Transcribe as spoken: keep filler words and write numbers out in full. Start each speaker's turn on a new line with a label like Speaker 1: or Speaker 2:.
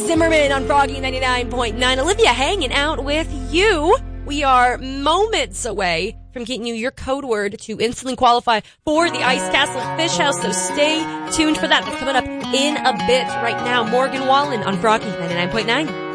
Speaker 1: Zimmerman on Froggy ninety-nine point nine. Olivia hanging out with you. We are moments away from getting you your code word to instantly qualify for the Ice Castle Fish House, so stay tuned for that. It's coming up in a bit. Right now, Morgan Wallen on Froggy ninety-nine point nine.